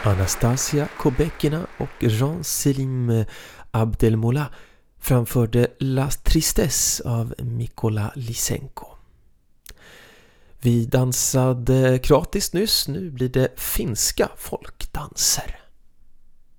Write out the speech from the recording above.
Anastasia Kobekina och Jean-Selim Abdelmoula framförde La Tristesse av Mikola Lysenko. Vi dansade kroatiskt nyss, nu blir det finska folkdanser.